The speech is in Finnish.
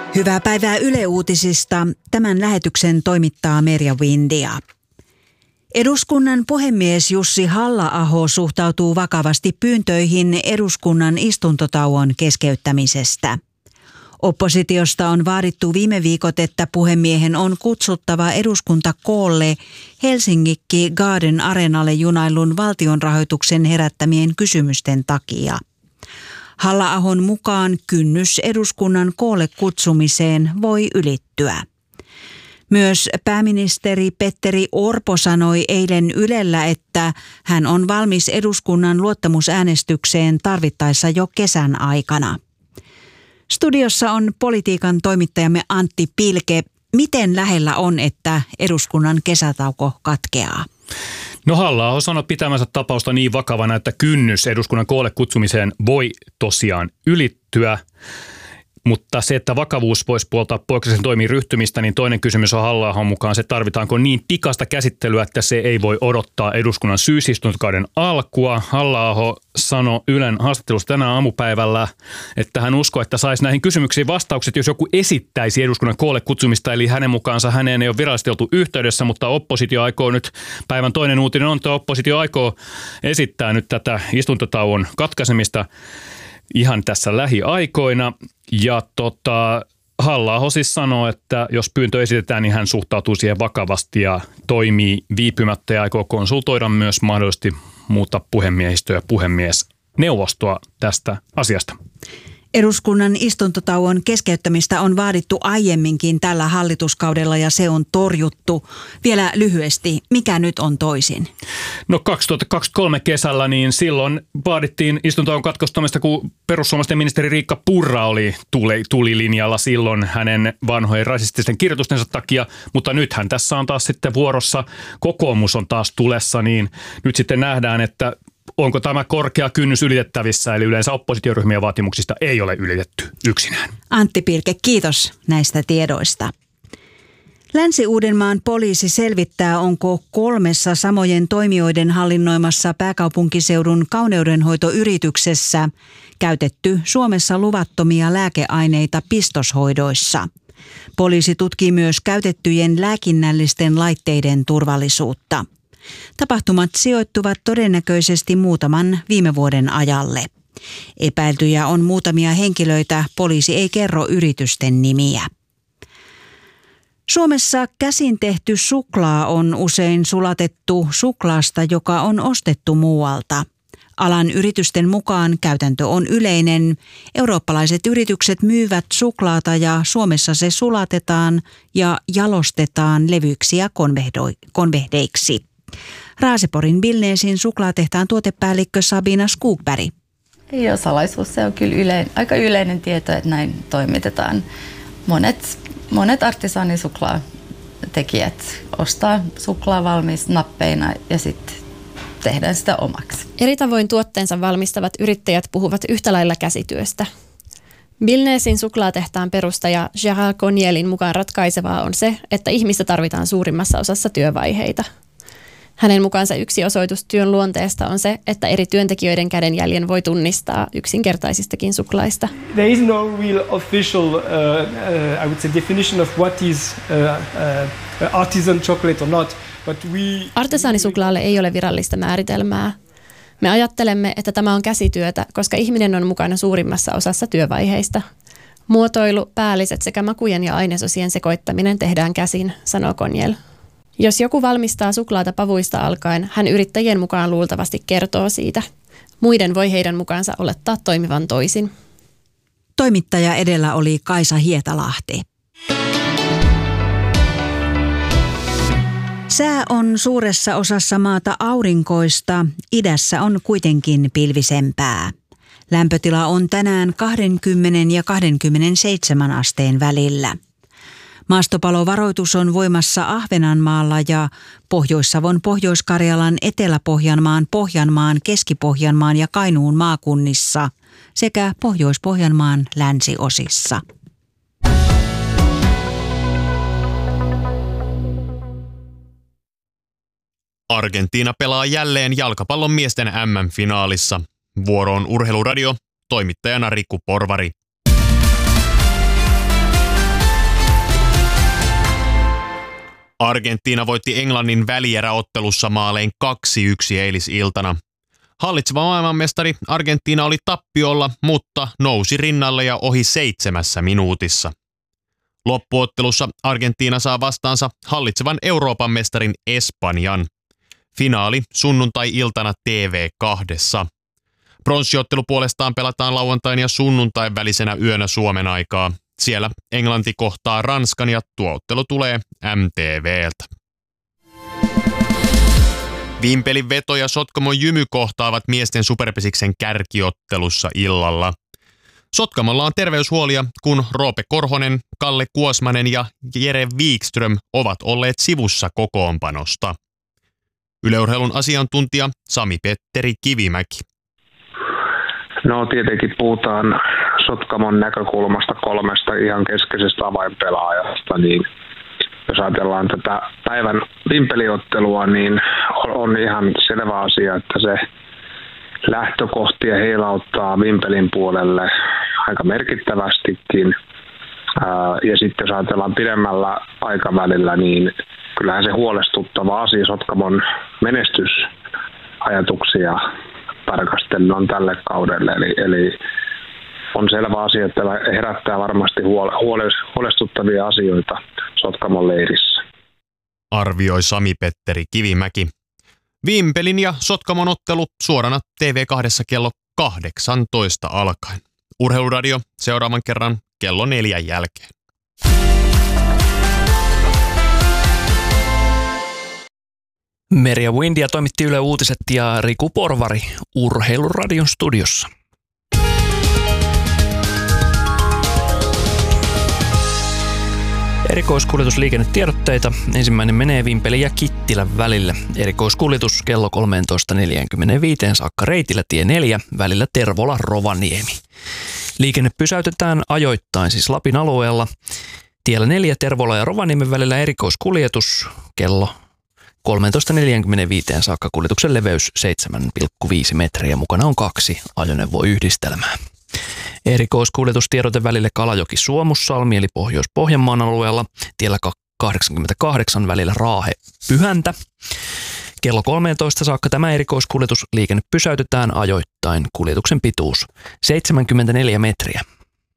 Hyvää päivää Yle Uutisista. Tämän lähetyksen toimittaa Merja Windia. Eduskunnan puhemies Jussi Halla-aho suhtautuu vakavasti pyyntöihin eduskunnan istuntotauon keskeyttämisestä. Oppositiosta on vaadittu viime viikot, että puhemiehen on kutsuttava eduskunta koolle Helsinki Garden Arenalle junailun valtionrahoituksen herättämien kysymysten takia. Halla-ahon mukaan kynnys eduskunnan koolle kutsumiseen voi ylittyä. Myös pääministeri Petteri Orpo sanoi eilen Ylellä, että hän on valmis eduskunnan luottamusäänestykseen tarvittaessa jo kesän aikana. Studiossa on politiikan toimittajamme Antti Pilke. Miten lähellä on, että eduskunnan kesätauko katkeaa? No Halla-aho sanoi pitämänsä tapausta niin vakavana, että kynnys eduskunnan koolle kutsumiseen voi tosiaan ylittyä. Mutta se, että vakavuus voisi puoltaa poikkeuksellisen toimiin ryhtymistä, niin toinen kysymys on Halla-ahon mukaan se, tarvitaanko niin pikaista käsittelyä, että se ei voi odottaa eduskunnan syysistuntokauden alkua. Halla-aho sanoi Ylen haastattelussa tänään aamupäivällä, että hän uskoo, että saisi näihin kysymyksiin vastaukset, jos joku esittäisi eduskunnan koolle kutsumista. Eli hänen mukaansa häneen ei ole virallisesti oltu yhteydessä, mutta oppositio aikoo nyt, päivän toinen uutinen on, että oppositio aikoo esittää nyt tätä istuntotauon katkaisemista ihan tässä lähiaikoina. Ja Halla-aho siis sanoo, että jos pyyntö esitetään, niin hän suhtautuu siihen vakavasti ja toimii viipymättä ja aikoo konsultoida myös mahdollisesti muuta puhemiehistöä ja puhemiesneuvostoa tästä asiasta. Eduskunnan istuntotauon keskeyttämistä on vaadittu aiemminkin tällä hallituskaudella ja se on torjuttu. Vielä lyhyesti, mikä nyt on toisin? No 2023 kesällä, niin silloin vaadittiin istuntotauon katkostamista, kun perussuomalaisten ministeri Riikka Purra oli tulilinjalla silloin hänen vanhojen rasististen kirjoitustensa takia, mutta nythän tässä on taas sitten vuorossa, kokoomus on taas tulessa, niin nyt sitten nähdään, että onko tämä korkea kynnys ylitettävissä, eli yleensä oppositioryhmien vaatimuksista ei ole ylitetty yksinään. Antti Pilke, kiitos näistä tiedoista. Länsi-Uudenmaan poliisi selvittää, onko 3 samojen toimijoiden hallinnoimassa pääkaupunkiseudun kauneudenhoitoyrityksessä käytetty Suomessa luvattomia lääkeaineita pistoshoidoissa. Poliisi tutkii myös käytettyjen lääkinnällisten laitteiden turvallisuutta. Tapahtumat sijoittuvat todennäköisesti muutaman viime vuoden ajalle. Epäiltyjä on muutamia henkilöitä, poliisi ei kerro yritysten nimiä. Suomessa käsin tehty suklaa on usein sulatettu suklaasta, joka on ostettu muualta. Alan yritysten mukaan käytäntö on yleinen. Eurooppalaiset yritykset myyvät suklaata ja Suomessa se sulatetaan ja jalostetaan levyiksi ja konvehdeiksi. Raaseporin Billnesin suklaatehtaan tuotepäällikkö Sabina Skogberg. Ei ole salaisuus, se on kyllä aika yleinen tieto, että näin toimitetaan. Monet artisaanisuklaatekijät ostaa suklaa valmis nappeina ja sitten tehdään sitä omaksi. Eri tavoin tuotteensa valmistavat yrittäjät puhuvat yhtä lailla käsityöstä. Billnesin suklaatehtaan perustaja Gérald Connielin mukaan ratkaisevaa on se, että ihmistä tarvitaan suurimmassa osassa työvaiheita. Hänen mukaansa yksi osoitus työn luonteesta on se, että eri työntekijöiden kädenjäljen voi tunnistaa yksinkertaisistakin suklaista. There is no real official, I would say, definition of what is artisan chocolate or not. Artesaanisuklaalle ei ole virallista määritelmää. Me ajattelemme, että tämä on käsityötä, koska ihminen on mukana suurimmassa osassa työvaiheista. Muotoilu, päälliset sekä makujen ja ainesosien sekoittaminen tehdään käsin, sanoo Conniel. Jos joku valmistaa suklaata pavuista alkaen, hän yrittäjien mukaan luultavasti kertoo siitä. Muiden voi heidän mukaansa olettaa toimivan toisin. Toimittaja edellä oli Kaisa Hietalahti. Sää on suuressa osassa maata aurinkoista, idässä on kuitenkin pilvisempää. Lämpötila on tänään 20 ja 27 asteen välillä. Maastopalovaroitus on voimassa Ahvenanmaalla ja Pohjois-Savon, Pohjois-Karjalan, Etelä-Pohjanmaan, Pohjanmaan, Keski-Pohjanmaan ja Kainuun maakunnissa sekä Pohjois-Pohjanmaan länsiosissa. Argentiina pelaa jälleen jalkapallon miesten MM-finaalissa. Vuoroon Urheiluradio, toimittajana Riku Porvari. Argentiina voitti Englannin välieräottelussa maalein 2-1 eilisiltana. Hallitseva maailmanmestari Argentiina oli tappiolla, mutta nousi rinnalle ja ohi 7 minuutissa. Loppuottelussa Argentiina saa vastaansa hallitsevan Euroopan mestarin Espanjan. Finaali sunnuntai-iltana TV2. Pronssiottelu puolestaan pelataan lauantain ja sunnuntain välisenä yönä Suomen aikaa. Siellä Englanti kohtaa Ranskan ja tuo ottelu tulee MTV:ltä. Vimpelin Veto ja Sotkamon Jymy kohtaavat miesten superpesiksen kärkiottelussa illalla. Sotkamolla on terveyshuolia, kun Roope Korhonen, Kalle Kuosmanen ja Jere Wikström ovat olleet sivussa kokoonpanosta. Yle Urheilun asiantuntija Sami-Petteri Kivimäki. No tietenkin puhutaan Sotkamon näkökulmasta 3 ihan keskeisestä avainpelaajasta, niin jos ajatellaan tätä päivän vimpeliottelua, niin on ihan selvä asia, että se lähtökohtia heilauttaa vimpelin puolelle aika merkittävästikin. Ja sitten jos ajatellaan pidemmällä aikavälillä, niin kyllähän se huolestuttava asia Sotkamon menestysajatuksia tarkastellen on tälle kaudelle. Eli on selvä asia, että herättää varmasti huolestuttavia asioita Sotkamon leirissä. Arvioi Sami-Petteri Kivimäki. Vimpelin ja Sotkamon ottelu suorana TV2 kello 18 alkaen. Urheiluradio seuraavan kerran kello 4 jälkeen. Merja Windia toimitti Yle Uutiset ja Riku Porvari Urheiluradion studiossa. Erikoiskuljetusliikennetiedotteita. Ensimmäinen menee Vimpelin ja Kittilän välille. Erikoiskuljetus kello 13.45 saakka reitillä tie 4 välillä Tervola-Rovaniemi. Liikenne pysäytetään ajoittain siis Lapin alueella. Tiellä 4 Tervola ja Rovaniemen välillä erikoiskuljetus kello 13.45 saakka, kuljetuksen leveys 7,5 metriä. Mukana on 2 ajoneuvoyhdistelmää. Erikoiskuljetustiedote välille Kalajoki-Suomussalmi eli Pohjois-Pohjanmaan alueella. Tiellä 88 välillä Raahe-Pyhäntä. Kello 13 saakka tämä erikoiskuljetus. Liikenne pysäytetään ajoittain. Kuljetuksen pituus 74 metriä.